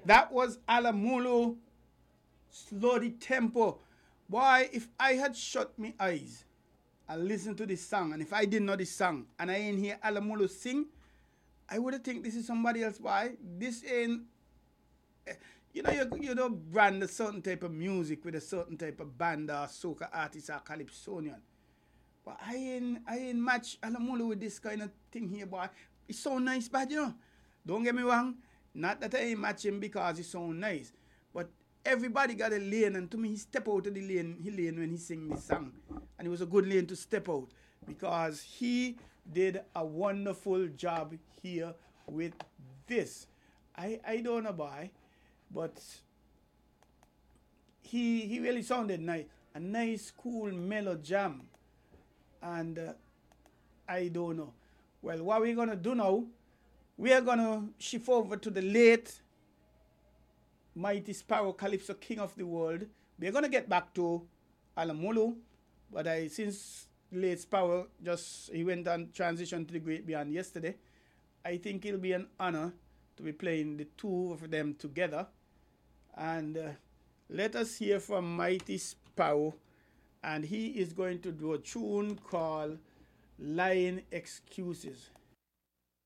That was Alamulu. Slow the tempo. Boy, if I had shut my eyes and listened to this song, and if I didn't know this song, and I ain't hear Alamulu sing, I would have think this is somebody else. Why? This ain't. You don't brand a certain type of music with a certain type of band or soca artist or calypsonian. But I ain't match Alamulu with this kind of thing here, boy. It's so nice, but don't get me wrong. Not that I ain't match him because it's so nice, but everybody got a lane, and to me, he step out of the lane when he sing this song, and it was a good lane to step out because he did a wonderful job here with this. I don't know why, but he really sounded nice, a nice, cool, mellow jam, and I don't know. Well, what we're gonna do now? We are gonna shift over to the late Mighty Sparrow Calypso King of the World. We're gonna get back to Alamulu, but since late Sparrow he went on transition to the Great Beyond yesterday, I think it'll be an honor to be playing the two of them together. And let us hear from Mighty Sparrow, and he is going to do a tune called Lying Excuses.